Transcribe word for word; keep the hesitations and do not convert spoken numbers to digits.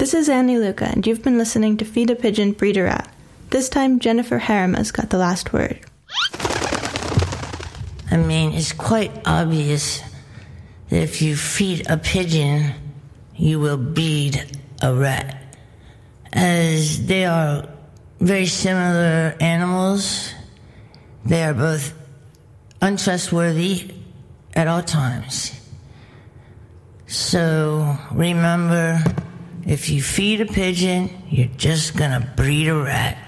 This is Annie Luca, and you've been listening to Feed a Pigeon, Breed a Rat. This time, Jennifer Harrima's got the last word. I mean, it's quite obvious that if you feed a pigeon, you will breed a rat, as they are very similar animals. They are both untrustworthy at all times. So remember, if you feed a pigeon, you're just gonna breed a rat.